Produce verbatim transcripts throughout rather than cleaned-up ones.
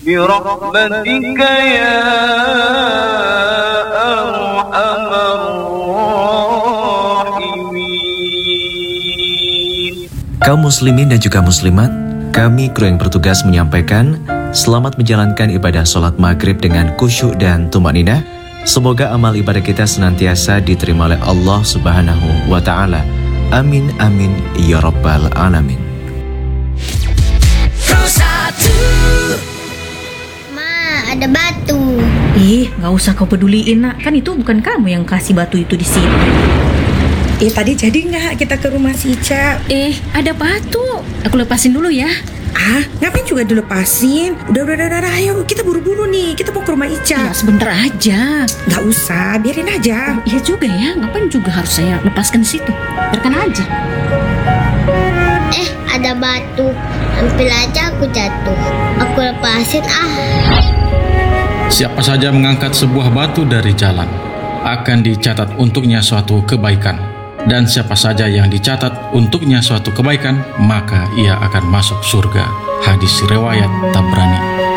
برحمتك يا أرحم الراحمين. Kaum muslimin dan juga muslimat, kami kru yang bertugas menyampaikan selamat menjalankan ibadah sholat maghrib dengan khusyuk dan tumanina. Semoga amal ibadah kita senantiasa diterima oleh Allah Subhanahu wa Ta'ala. Amin amin ya rabbal alamin. Ma, ada batu. Ih, nggak usah kau peduliin, nak. Kan itu bukan kamu yang kasih batu itu di sini. Eh, tadi jadi nggak kita ke rumah si Ica? Eh, ada batu. Aku lepasin dulu ya. Ah, ngapain juga dilepasin? Udah, udah, udah, udah, ayo kita buru-buru nih. Kita mau ke rumah Ica. Ya, sebentar aja. Nggak usah, biarin aja. Iya juga ya, ngapain juga harus saya lepaskan di situ? Biarkan aja. Eh, ada batu. Hampir aja aku jatuh. Aku lepasin ah. Siapa saja mengangkat sebuah batu dari jalan akan dicatat untuknya suatu kebaikan. Dan siapa saja yang dicatat untuknya suatu kebaikan, maka ia akan masuk surga. Hadis riwayat Tabrani.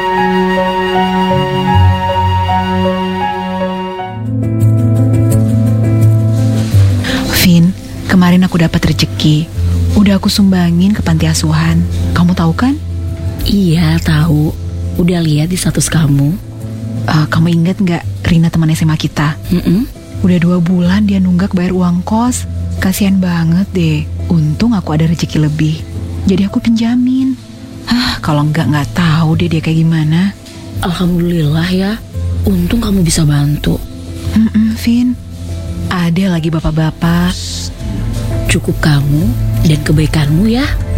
Vin, kemarin aku dapat rezeki. Udah aku sumbangin ke panti asuhan. Kamu tahu kan? Iya, tahu. Udah lihat di status kamu. Uh, kamu ingat nggak Rina teman S M A kita? Mm-mm. Udah dua bulan dia nunggak bayar uang kos. Kasian banget deh. Untung aku ada rezeki lebih. Jadi aku pinjamin. Ah, kalau nggak nggak tahu deh dia kayak gimana. Alhamdulillah ya. Untung kamu bisa bantu. Mm-mm, Vin. Ada lagi bapak-bapak. Cukup kamu dan kebaikanmu ya.